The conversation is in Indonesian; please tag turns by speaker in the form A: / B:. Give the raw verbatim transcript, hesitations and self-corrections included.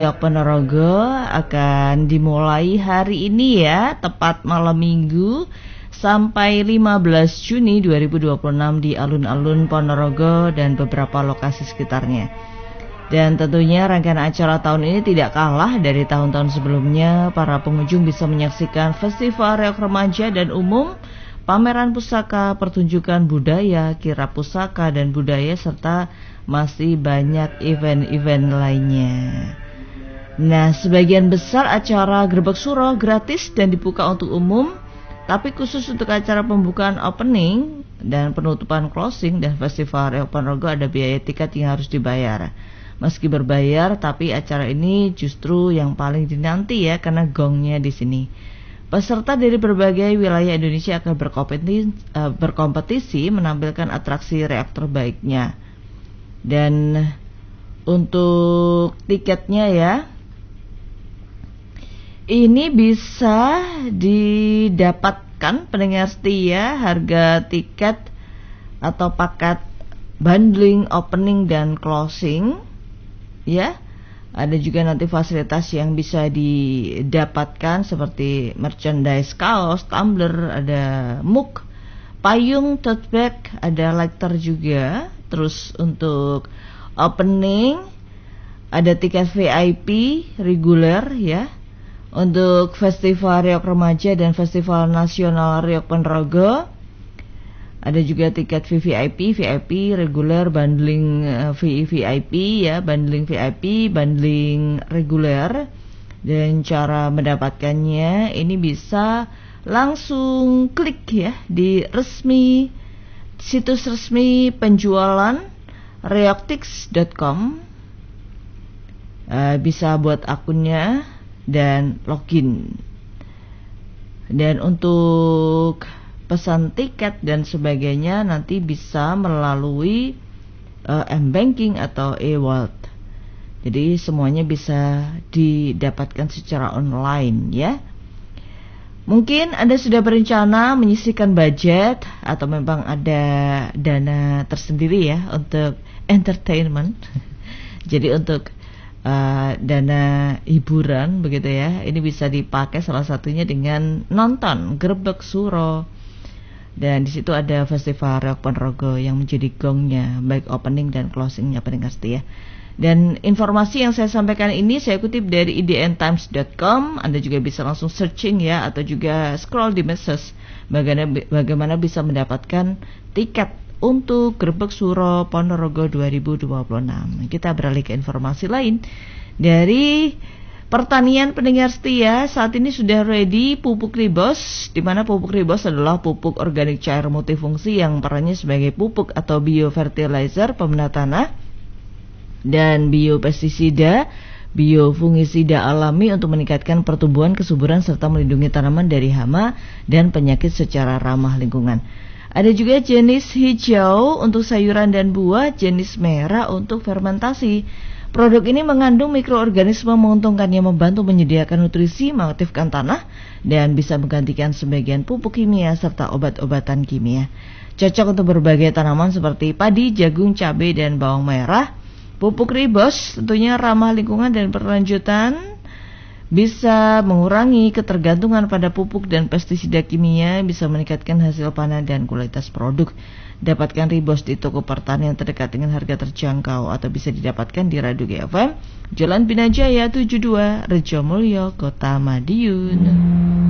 A: Ponorogo akan dimulai hari ini ya, tepat malam minggu sampai lima belas Juni dua ribu dua puluh enam di alun-alun Ponorogo dan beberapa lokasi sekitarnya. Dan tentunya rangkaian acara tahun ini tidak kalah dari tahun-tahun sebelumnya. Para pengunjung bisa menyaksikan festival reok remaja dan umum, pameran pusaka, pertunjukan budaya, kirab pusaka dan budaya, serta masih banyak event-event lainnya. Nah, sebagian besar acara Grebek Suro gratis dan dibuka untuk umum, tapi khusus untuk acara pembukaan opening dan penutupan closing dan festival reok Ponorogo ada biaya tiket yang harus dibayar. Meski berbayar, tapi acara ini justru yang paling dinanti ya, karena gongnya di sini. Peserta dari berbagai wilayah Indonesia akan berkompetisi, uh, berkompetisi menampilkan atraksi reok terbaiknya. Dan untuk tiketnya ya, ini bisa didapatkan pendengar setia, harga tiket atau paket bundling opening dan closing ya. Ada juga nanti fasilitas yang bisa didapatkan seperti merchandise, kaos, tumbler, ada mug, payung, tote bag, ada lighter juga. Terus untuk opening ada tiket V I P reguler ya. Untuk Festival Reok Remaja dan Festival Nasional Reok Ponorogo ada juga tiket V V I P, V I P reguler, bundling uh, V V I P ya, bundling V I P, bundling reguler. Dan cara mendapatkannya ini bisa langsung klik ya di resmi situs resmi penjualan reoktix dot com. Uh, bisa buat akunnya dan login. Dan untuk pesan tiket dan sebagainya nanti bisa melalui uh, m-banking atau e-wallet. Jadi semuanya bisa didapatkan secara online ya. Mungkin Anda sudah berencana menyisihkan budget atau memang ada dana tersendiri ya untuk entertainment. Jadi untuk Uh, dana hiburan begitu ya, ini bisa dipakai salah satunya dengan nonton Grebek Suro. Dan di situ ada Festival Reok Ponorogo yang menjadi gongnya, baik opening dan closingnya pendengar setia. Dan informasi yang saya sampaikan ini saya kutip dari i d n times dot com. Anda juga bisa langsung searching ya, atau juga scroll di medsos bagaimana, bagaimana bisa mendapatkan tiket untuk Grebek Suro Ponorogo dua ribu dua puluh enam. Kita beralih ke informasi lain. Dari pertanian pendengar setia, saat ini sudah ready pupuk Ribos, di mana pupuk Ribos adalah pupuk organik cair multifungsi yang perannya sebagai pupuk atau biofertilizer pemenah tanah dan biopestisida, biofungisida alami untuk meningkatkan pertumbuhan, kesuburan serta melindungi tanaman dari hama dan penyakit secara ramah lingkungan. Ada juga jenis hijau untuk sayuran dan buah, jenis merah untuk fermentasi. Produk ini mengandung mikroorganisme menguntungkan yang membantu menyediakan nutrisi, mengaktifkan tanah, dan bisa menggantikan sebagian pupuk kimia serta obat-obatan kimia. Cocok untuk berbagai tanaman seperti padi, jagung, cabai, dan bawang merah. Pupuk Ribos tentunya ramah lingkungan dan berkelanjutan, bisa mengurangi ketergantungan pada pupuk dan pestisida kimia, bisa meningkatkan hasil panen dan kualitas produk. Dapatkan Ribos di toko pertanian terdekat dengan harga terjangkau atau bisa didapatkan di Radio G F M, Jalan Binajaya tujuh puluh dua, Rejomulyo, Kota Madiun.